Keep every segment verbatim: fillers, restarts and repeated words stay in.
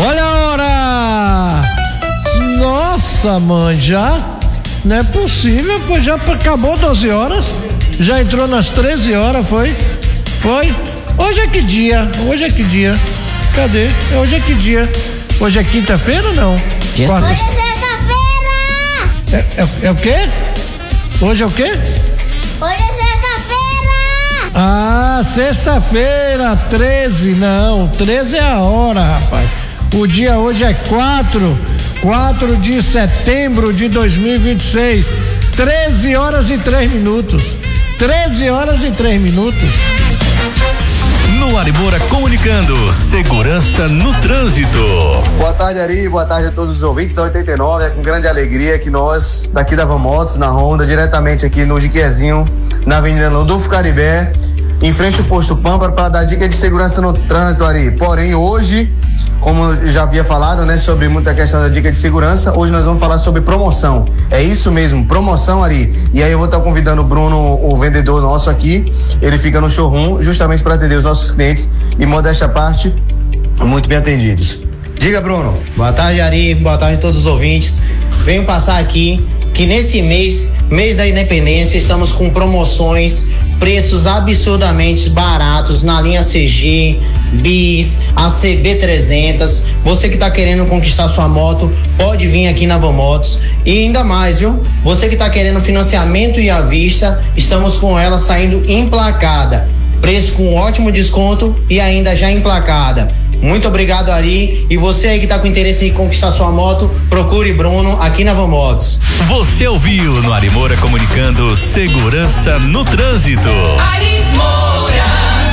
Olha a hora! Nossa, mãe, já? Não é possível, pois já acabou doze horas? Já entrou nas treze horas, foi? Foi? Hoje é que dia? Hoje é que dia? Cadê? Hoje é que dia? Hoje é quinta-feira ou não? Yes. Quarta... Hoje é sexta-feira! É, é, é o quê? Hoje é o quê? Hoje é sexta-feira! Ah, sexta-feira, treze, não, treze é a hora, rapaz. O dia hoje é quatro, quatro de setembro de dois mil e vinte e seis, treze horas e três minutos, treze horas e três minutos. No Ari Moura comunicando, segurança no trânsito. Boa tarde, Ari, boa tarde a todos os ouvintes da oitenta e nove, é com grande alegria que nós, daqui da Van Motos, na Honda, diretamente aqui no Jiquezinho, na Avenida Landulfo Caribé, em frente ao posto Pampa, para dar dica de segurança no trânsito, Ari. Porém, hoje, como eu já havia falado, né, sobre muita questão da dica de segurança, hoje nós vamos falar sobre promoção. É isso mesmo, promoção, Ari. E aí eu vou estar convidando o Bruno, o vendedor nosso aqui, ele fica no showroom, justamente para atender os nossos clientes e, modéstia à parte, muito bem atendidos. Diga, Bruno. Boa tarde, Ari, boa tarde a todos os ouvintes. Venho passar aqui que nesse mês, mês da independência, estamos com promoções, preços absurdamente baratos na linha C G, Bis, a C B trezentos. Você que está querendo conquistar sua moto, pode vir aqui na Van Motos. E ainda mais, viu? Você que está querendo financiamento e à vista, estamos com ela saindo emplacada. Preço com ótimo desconto e ainda já emplacada. Muito obrigado, Ari. E você aí que tá com interesse em conquistar sua moto, procure Bruno aqui na Van Motos. Você ouviu no Ari Moura comunicando segurança no trânsito. Ari Moura.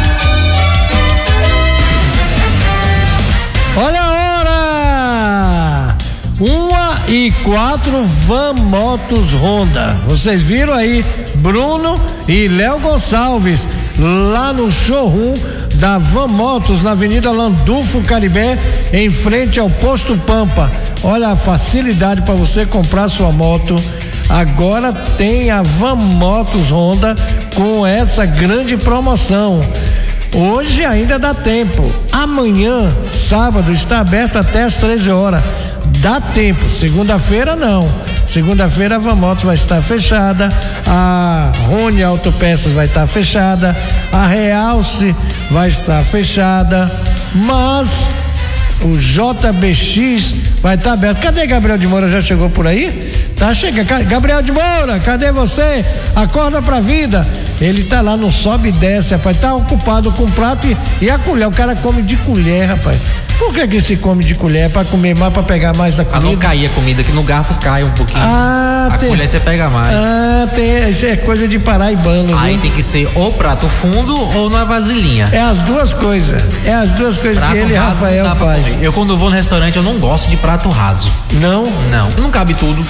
Olha a hora! Uma e quatro Van Motos Honda. Vocês viram aí Bruno e Léo Gonçalves lá no showroom da Van Motos na Avenida Landulfo Caribé, em frente ao posto Pampa. Olha a facilidade para você comprar sua moto. Agora tem a Van Motos Honda com essa grande promoção. Hoje ainda dá tempo. Amanhã, sábado, está aberto até às treze horas. Dá tempo. Segunda-feira não. Segunda-feira a Van Motos vai estar fechada, a Rony Autopeças vai estar fechada, a Realce vai estar fechada, mas o J B X vai estar aberto. Cadê Gabriel de Moura? Já chegou por aí? Tá chegando. Gabriel de Moura, cadê você? Acorda pra vida. Ele tá lá, não sobe e desce, rapaz. Tá ocupado com o prato e, e a colher. O cara come de colher, rapaz. Por que que se come de colher? É pra comer mais, pra pegar mais da comida? Pra não cair a comida, que no garfo cai um pouquinho. Ah, a tem... colher você pega mais. Ah, tem... isso é coisa de paraibano. Aí viu? tem que ser ou prato fundo ou na vasilhinha. É as duas coisas. É as duas coisas Prato que ele e raso Rafael não dá pra faz. comer. Eu quando vou no restaurante eu não gosto de prato raso. Não? Não, não cabe tudo.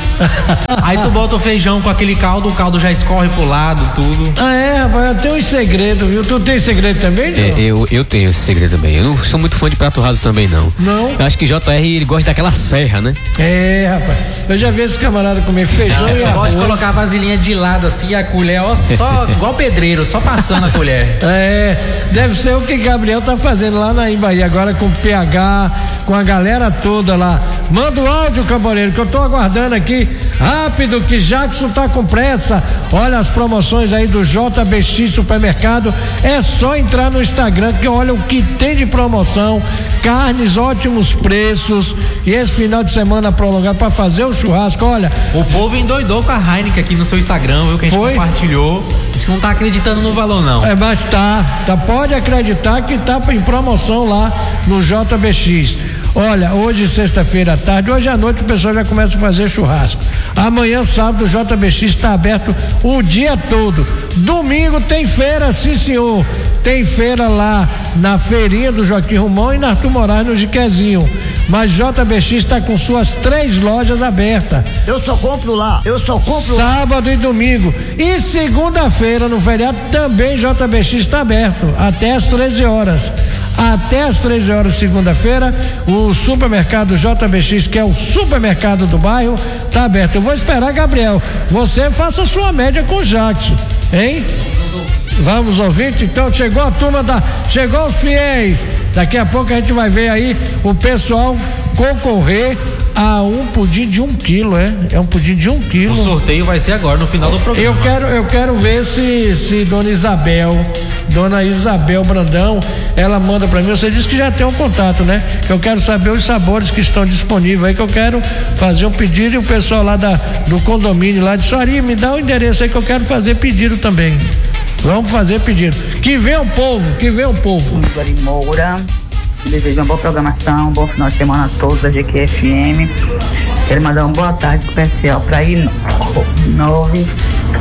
Aí tu bota o feijão com aquele caldo, o caldo já escorre pro lado, tudo. Ah, é, rapaz, tem uns segredos, viu? Tu tem segredo também, João? É, eu, eu tenho esse segredo também. Eu não sou muito fã de prato raso também, não. Não? Eu acho que J R ele gosta daquela serra, né? É, rapaz. Eu já vi esse camarada comer feijão Não, e eu arroz. gosto de colocar a vasilhinha de lado assim, a colher, ó, só igual pedreiro, só passando a colher. É, deve ser o que Gabriel tá fazendo lá na Imbaí, agora com o P H, com a galera toda lá. Manda o áudio, Camponeiro, que eu tô aguardando aqui. Rápido, que Jackson tá com pressa. Olha as promoções aí do J B X Supermercado. É só entrar no Instagram que olha o que tem de promoção. Carnes, ótimos preços. E esse final de semana prolongado para fazer o churrasco. Olha, o povo endoidou com a Heineken aqui no seu Instagram, viu? Que a gente Foi? compartilhou. Diz que não tá acreditando no valor, não. É, mas tá, tá, pode acreditar que tá em promoção lá no J B X. Olha, hoje sexta-feira à tarde, hoje à noite o pessoal já começa a fazer churrasco. Amanhã, sábado, o J B X está aberto o dia todo. Domingo tem feira, sim senhor. Tem feira lá na feirinha do Joaquim Romão e na Arthur Moraes no Jiquezinho. Mas J B X está com suas três lojas abertas. Eu só compro lá, eu só compro Sábado e domingo. E segunda-feira, no feriado, também J B X está aberto, até às treze horas. Até às treze horas, segunda-feira, o supermercado J B X, que é o supermercado do bairro, está aberto. Eu vou esperar, Gabriel. Você faça a sua média com o Jackson, hein? Vamos ouvir? Então chegou a turma da. Chegou os fiéis. Daqui a pouco a gente vai ver aí o pessoal concorrer a um pudim de um quilo, é? É um pudim de um quilo. O sorteio vai ser agora, no final do programa. Eu quero, eu quero ver se, se Dona Isabel, Dona Isabel Brandão, ela manda pra mim. Você disse que já tem um contato, né? Que eu quero saber os sabores que estão disponíveis aí, que eu quero fazer um pedido, e o pessoal lá da, do condomínio lá de Soaria, me dá o endereço aí que eu quero fazer pedido também. Vamos fazer pedido. Que venha o povo, que venha o povo. Ari Moura, desejo uma boa programação, um bom final de semana a todos da G Q F M. Quero mandar uma boa tarde especial para I nove